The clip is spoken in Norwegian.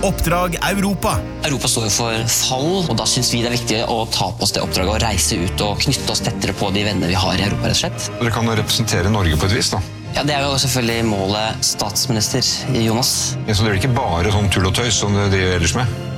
Oppdrag Europa. Europa står jo for fall, og da synes vi det er viktig å ta på oss det oppdraget og reise ut og knytte oss tettere på de venner vi har i Europa, rett og slett. Dere kan jo representere Norge på et vis, da. Ja, det er jo selvfølgelig målet statsminister Jonas. Ja, så det er ikke bare sånn tull og tøys som dere driver ellers med?